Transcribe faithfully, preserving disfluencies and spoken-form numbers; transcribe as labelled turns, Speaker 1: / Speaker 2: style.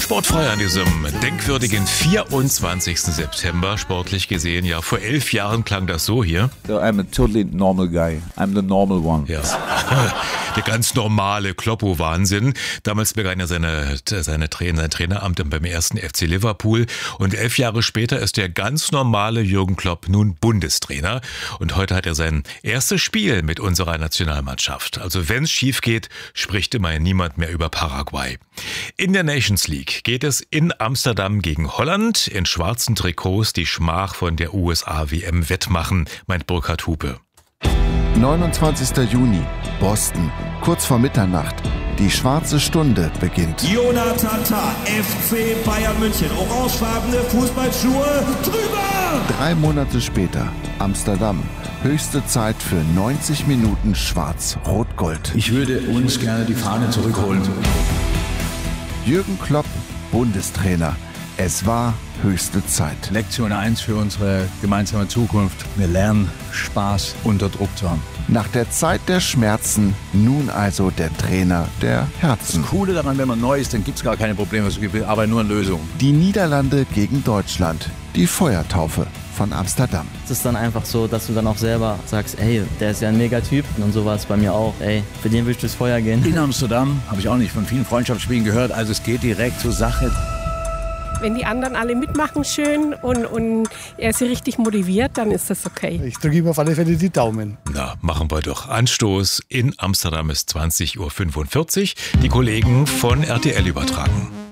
Speaker 1: Sportfrei an diesem denkwürdigen vierundzwanzigsten September, sportlich gesehen. Ja, vor elf Jahren klang das so hier.
Speaker 2: So, I'm a totally normal guy. I'm the normal one.
Speaker 1: Ja. Der ganz normale Kloppo-Wahnsinn. Damals begann er seine, seine Trainer, sein Traineramt beim ersten F C Liverpool. Und elf Jahre später ist der ganz normale Jürgen Klopp nun Bundestrainer. Und heute hat er sein erstes Spiel mit unserer Nationalmannschaft. Also wenn es schief geht, spricht immerhin niemand mehr über Paraguay. In der Nations League geht es in Amsterdam gegen Holland. In schwarzen Trikots die Schmach von der U S A-W M wettmachen, meint Burkhard Hupe.
Speaker 3: neunundzwanzigster Juni, Boston, kurz vor Mitternacht. Die schwarze Stunde beginnt.
Speaker 4: Jonathan Tah, F C Bayern München, orangefarbene Fußballschuhe, drüber!
Speaker 3: Drei Monate später, Amsterdam. Höchste Zeit für neunzig Minuten Schwarz-Rot-Gold.
Speaker 5: Ich würde uns gerne die Fahne zurückholen.
Speaker 3: Jürgen Klopp, Bundestrainer. Es war höchste Zeit.
Speaker 5: Lektion eins für unsere gemeinsame Zukunft. Wir lernen, Spaß unter Druck zu haben.
Speaker 3: Nach der Zeit der Schmerzen, nun also der Trainer der Herzen.
Speaker 5: Das Coole daran, wenn man neu ist, dann gibt es gar keine Probleme, es gibt aber nur eine Lösung.
Speaker 3: Die Niederlande gegen Deutschland. Die Feuertaufe von Amsterdam.
Speaker 6: Es ist dann einfach so, dass du dann auch selber sagst, ey, der ist ja ein Megatyp. Und so war es bei mir auch, ey, für den will ich durchs Feuer gehen.
Speaker 5: In Amsterdam habe ich auch nicht von vielen Freundschaftsspielen gehört, also es geht direkt zur Sache.
Speaker 7: Wenn die anderen alle mitmachen schön und, und er sie richtig motiviert, dann ist das okay.
Speaker 8: Ich drücke ihm auf alle Fälle die Daumen.
Speaker 1: Na, machen wir doch. Anstoß in Amsterdam ist zwanzig Uhr fünfundvierzig. Die Kollegen von R T L übertragen.